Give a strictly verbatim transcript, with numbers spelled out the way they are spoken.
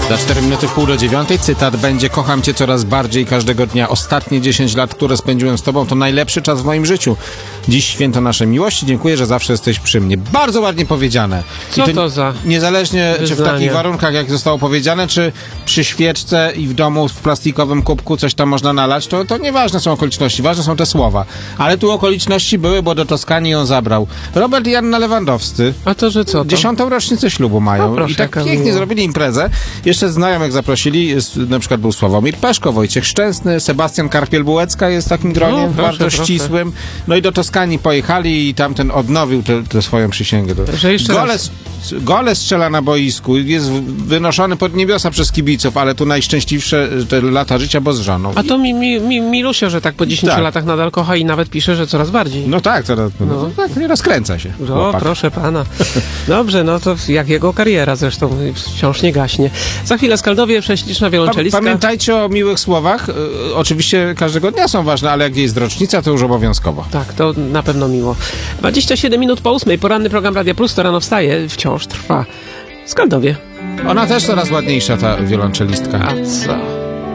Za cztery minuty w pół do dziewiątej cytat będzie: kocham cię coraz bardziej każdego dnia. Ostatnie dziesięć lat, które spędziłem z tobą, to najlepszy czas w moim życiu. Dziś święto naszej miłości. Dziękuję, że zawsze jesteś przy mnie. Bardzo ładnie powiedziane. Co to, to za niezależnie wyznanie? Czy w takich warunkach, jak zostało powiedziane, czy przy świeczce i w domu w plastikowym kubku coś tam można nalać, to, to nieważne są okoliczności, ważne są te słowa. Ale tu okoliczności były, bo do Toskanii ją zabrał Robert i Anna Lewandowscy. A to, że co to? Dziesiątą rocznicę ślubu mają. No, proszę, i tak pięknie miło. zrobili imprezę. Jeszcze znajomych zaprosili, na przykład był Sławomir Peszko, Wojciech Szczęsny, Sebastian Karpiel-Bułecka jest takim groniem No, proszę, bardzo proszę. ścisłym. No i do Toskanii pojechali i tamten odnowił tę swoją przysięgę. Że jeszcze Gole, raz. gole strzela na boisku, jest wynoszony pod niebiosa przez kibiców, ale tu najszczęśliwsze te lata życia, bo z żoną. A to mi, mi, mi, Milusio, że tak po dziesięciu Tak. latach nadal kocha i nawet pisze, że coraz bardziej. No tak, to, to, No. no. tak, nie rozkręca się. O, chłopak. proszę pana. Dobrze, no to jak jego kariera zresztą wciąż nie gaśnie. Za chwilę Skaldowie, prześliczna Pa- wiolonczelistka. Pamiętajcie o miłych słowach. Y, oczywiście każdego dnia są ważne, ale jak jest rocznica, to już obowiązkowo. Tak, to na pewno miło. dwadzieścia siedem minut po ósmej, poranny program Radia Plus, to rano wstaje, wciąż trwa. Skaldowie. Ona też coraz ładniejsza, ta wiolonczelistka. A co?